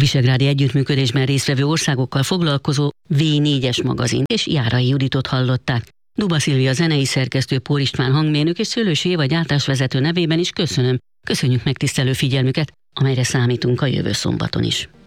visegrádi együttműködésben résztvevő országokkal foglalkozó V4-es magazin, és Járai Juditot hallották. Duba Szilvia zenei szerkesztő, Pór István hangmérnök és Szőlősi Éva gyártásvezető nevében is köszönjük megtisztelő figyelmüket, amelyre számítunk a jövő szombaton is.